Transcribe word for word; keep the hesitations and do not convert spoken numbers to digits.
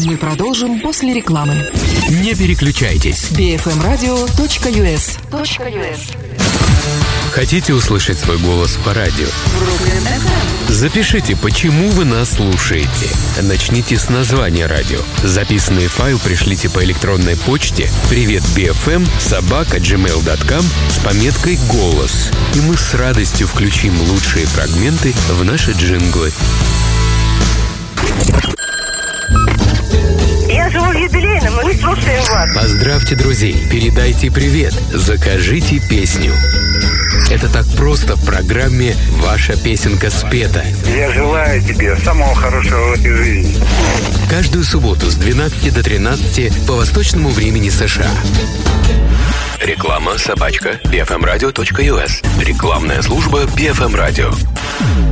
Мы продолжим после рекламы. Не переключайтесь. би эф эм радио точка ю эс. Хотите услышать свой голос по радио? Запишите, почему вы нас слушаете. Начните с названия радио. Записанный файл пришлите по электронной почте привет би эф эм собака джимейл точка ком с пометкой «Голос». И мы с радостью включим лучшие фрагменты в наши джинглы. Я живу в юбилейном, мы слушаем вас. Поздравьте друзей, передайте привет, закажите песню. Это так просто в программе «Ваша песенка спета». Я желаю тебе самого хорошего в этой жизни. Каждую субботу с двенадцати до тринадцати по восточному времени США. Реклама собачка би эф эм радио точка ю эс. Рекламная служба би эф эм радио.